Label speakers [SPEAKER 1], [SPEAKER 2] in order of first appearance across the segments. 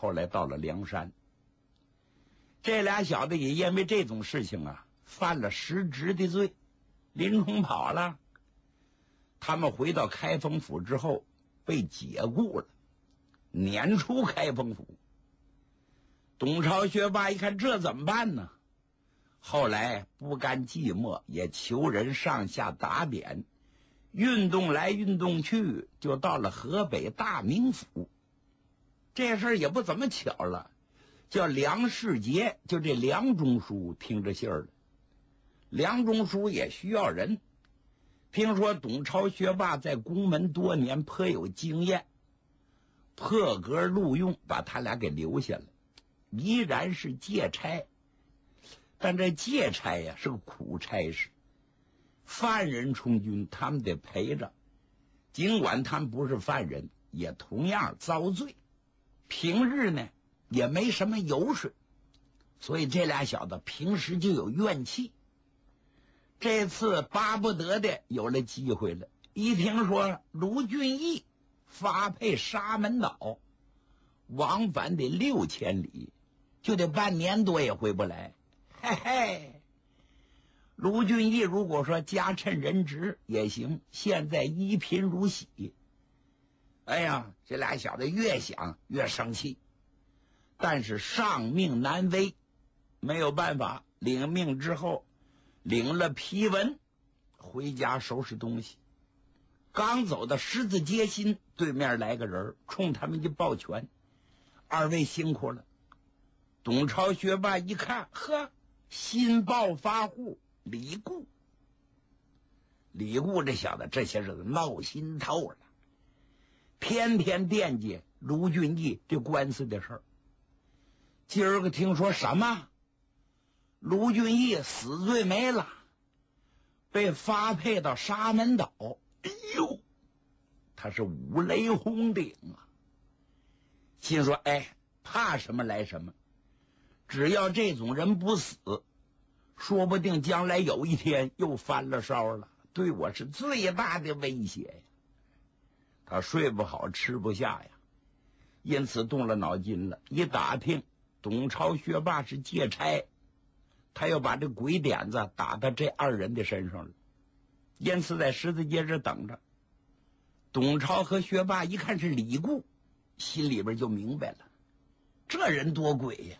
[SPEAKER 1] 后来到了梁山。这俩小子也因为这种事情啊，犯了失职的罪，林冲跑了。他们回到开封府之后，被解雇了，撵出开封府。董超、薛霸一看这怎么办呢？后来不甘寂寞，也求人上下打点，运动来运动去，就到了河北大名府。这事儿也不怎么巧了，叫梁世杰，就这梁中书听着信儿了。梁中书也需要人，听说董超、薛霸在宫门多年，颇有经验，破格录用，把他俩给留下了。依然是借差，但这借差呀是个苦差事，犯人充军他们得陪着，尽管他们不是犯人，也同样遭罪。平日呢也没什么油水，所以这俩小子平时就有怨气。这次巴不得的有了机会了，一听说卢俊义发配沙门岛，往返得6000里，就得半年多也回不来。嘿嘿，卢俊义如果说加趁人职也行，现在一贫如洗。哎呀，这俩小子越想越生气，但是上命难违，没有办法，领命之后领了批文，回家收拾东西。刚走到十字街心，对面来个人冲他们一抱拳：“二位辛苦了。”董超、薛霸一看，呵，新暴发户李固。李固这小子这些日子闹心透了，天天惦记卢俊义这官司的事儿。今儿个听说什么？卢俊义死罪没了，被发配到沙门岛。哎呦，他是五雷轰顶啊！心说，哎，怕什么来什么，只要这种人不死，说不定将来有一天又翻了烧了，对我是最大的威胁呀。他睡不好，吃不下呀，因此动了脑筋了。一打听，董超、薛霸是借差，他要把这鬼点子打到这二人的身上了，因此在十字街这等着。董超和薛霸一看是李固，心里边就明白了，这人多鬼呀！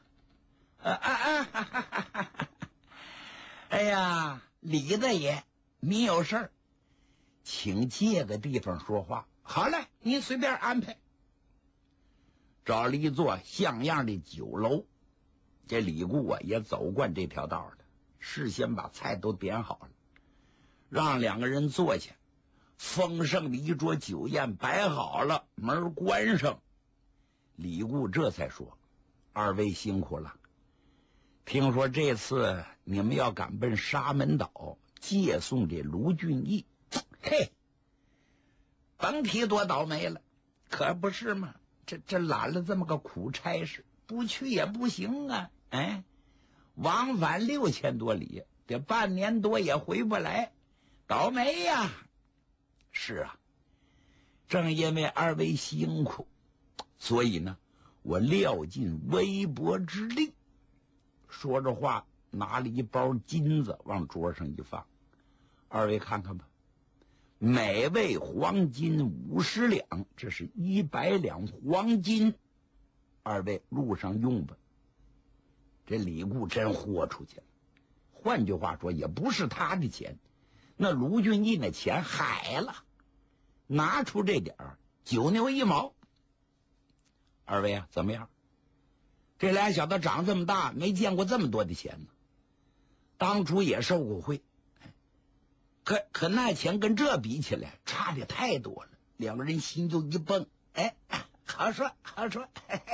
[SPEAKER 1] 哎呀，李大爷，你有事儿，请借个地方说话。好嘞，你随便安排。找了一座像样的酒楼，这李固啊也走惯这条道了，事先把菜都点好了，让两个人坐下。丰盛的一桌酒宴摆好了，门关上，李固这才说：“二位辛苦了，听说这次你们要赶奔沙门岛借送这卢俊义，嘿，甭提多倒霉了，可不是吗？这揽了这么个苦差事，不去也不行啊！哎，往返6000多里，得半年多也回不来，倒霉呀！是啊，正因为二位辛苦，所以呢，我料尽微薄之力。”说着话，拿了一包金子往桌上一放：“二位看看吧，每位黄金50两，这是100两黄金，二位路上用吧。”这李固真豁出去了，换句话说，也不是他的钱，那卢俊义那钱海了，拿出这点儿9牛1毛。二位啊，怎么样？这俩小子长这么大没见过这么多的钱呢，当初也受过贿，可那钱跟这比起来差的太多了。两个人心就一蹦，哎，好说好说，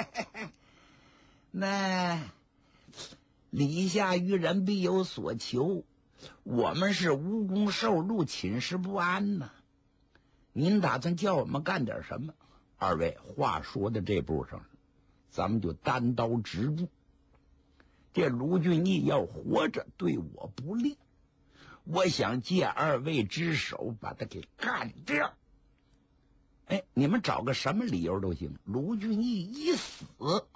[SPEAKER 1] 那礼下于人必有所求，我们是无功受禄，寝食不安呐。您打算叫我们干点什么？二位话说到这步上了，咱们就单刀直入。这卢俊义要活着对我不利，我想借二位之手把他给干掉。哎，你们找个什么理由都行，卢俊义一死，